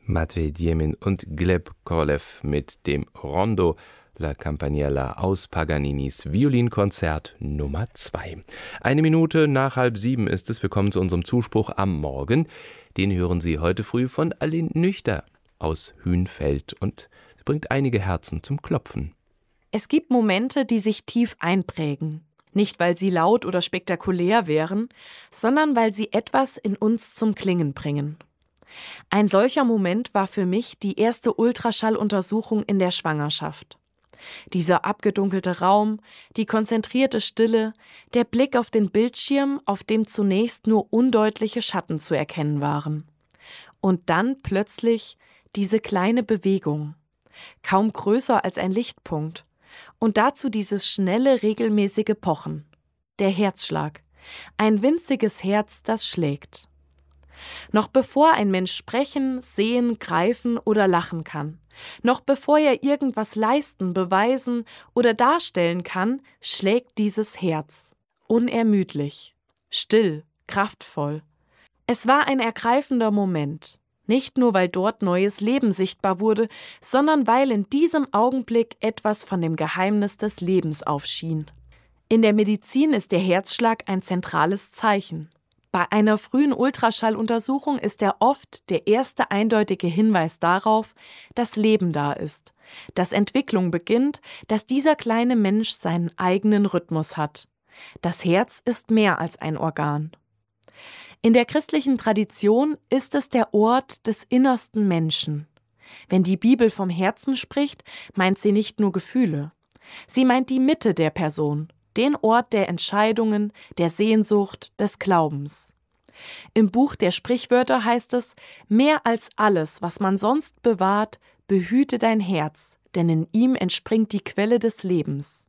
Matvej Diemin und Gleb Korolev mit dem Rondo La Campaniella aus Paganinis Violinkonzert Nummer 2. 1 Minute nach 6:30 ist es. Wir kommen zu unserem Zuspruch am Morgen. Den hören Sie heute früh von Aline Nüchter aus Hünfeld und sie bringt einige Herzen zum Klopfen. Es gibt Momente, die sich tief einprägen. Nicht, weil sie laut oder spektakulär wären, sondern weil sie etwas in uns zum Klingen bringen. Ein solcher Moment war für mich die erste Ultraschalluntersuchung in der Schwangerschaft. Dieser abgedunkelte Raum, die konzentrierte Stille, der Blick auf den Bildschirm, auf dem zunächst nur undeutliche Schatten zu erkennen waren. Und dann plötzlich diese kleine Bewegung, kaum größer als ein Lichtpunkt. Und dazu dieses schnelle, regelmäßige Pochen, der Herzschlag, ein winziges Herz, das schlägt. Noch bevor ein Mensch sprechen, sehen, greifen oder lachen kann, noch bevor er irgendwas leisten, beweisen oder darstellen kann, schlägt dieses Herz. Unermüdlich, still, kraftvoll. Es war ein ergreifender Moment. Nicht nur, weil dort neues Leben sichtbar wurde, sondern weil in diesem Augenblick etwas von dem Geheimnis des Lebens aufschien. In der Medizin ist der Herzschlag ein zentrales Zeichen. Bei einer frühen Ultraschalluntersuchung ist er oft der erste eindeutige Hinweis darauf, dass Leben da ist, dass Entwicklung beginnt, dass dieser kleine Mensch seinen eigenen Rhythmus hat. Das Herz ist mehr als ein Organ. In der christlichen Tradition ist es der Ort des innersten Menschen. Wenn die Bibel vom Herzen spricht, meint sie nicht nur Gefühle. Sie meint die Mitte der Person, den Ort der Entscheidungen, der Sehnsucht, des Glaubens. Im Buch der Sprichwörter heißt es: Mehr als alles, was man sonst bewahrt, behüte dein Herz, denn in ihm entspringt die Quelle des Lebens.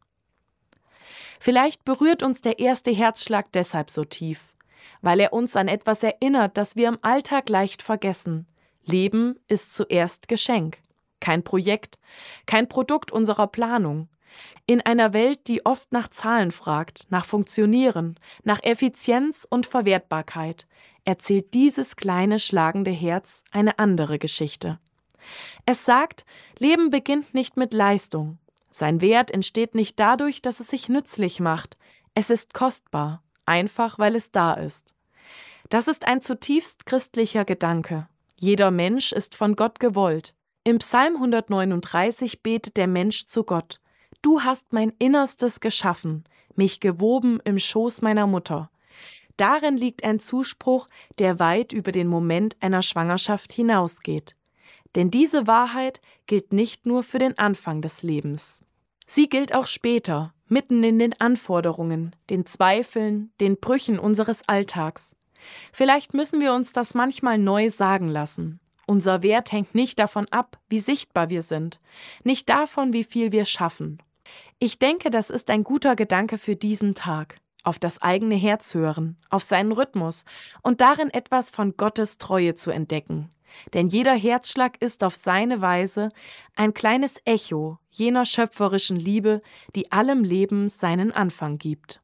Vielleicht berührt uns der erste Herzschlag deshalb so tief, weil er uns an etwas erinnert, das wir im Alltag leicht vergessen. Leben ist zuerst Geschenk, kein Projekt, kein Produkt unserer Planung. In einer Welt, die oft nach Zahlen fragt, nach Funktionieren, nach Effizienz und Verwertbarkeit, erzählt dieses kleine schlagende Herz eine andere Geschichte. Es sagt, Leben beginnt nicht mit Leistung. Sein Wert entsteht nicht dadurch, dass es sich nützlich macht. Es ist kostbar, einfach weil es da ist. Das ist ein zutiefst christlicher Gedanke. Jeder Mensch ist von Gott gewollt. Im Psalm 139 betet der Mensch zu Gott: Du hast mein Innerstes geschaffen, mich gewoben im Schoß meiner Mutter. Darin liegt ein Zuspruch, der weit über den Moment einer Schwangerschaft hinausgeht. Denn diese Wahrheit gilt nicht nur für den Anfang des Lebens. Sie gilt auch später, mitten in den Anforderungen, den Zweifeln, den Brüchen unseres Alltags. Vielleicht müssen wir uns das manchmal neu sagen lassen. Unser Wert hängt nicht davon ab, wie sichtbar wir sind, nicht davon, wie viel wir schaffen. Ich denke, das ist ein guter Gedanke für diesen Tag. Auf das eigene Herz hören, auf seinen Rhythmus und darin etwas von Gottes Treue zu entdecken. Denn jeder Herzschlag ist auf seine Weise ein kleines Echo jener schöpferischen Liebe, die allem Leben seinen Anfang gibt.